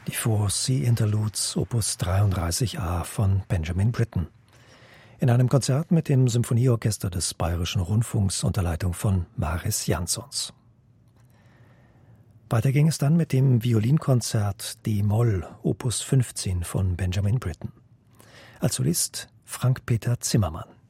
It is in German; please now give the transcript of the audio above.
Die Four Sea Interludes Opus 33a von Benjamin Britten. In einem Konzert mit dem Symphonieorchester des Bayerischen Rundfunks unter Leitung von Maris Jansons. Weiter ging es dann mit dem Violinkonzert D-Moll Opus 15 von Benjamin Britten. Als Solist Frank-Peter Zimmermann.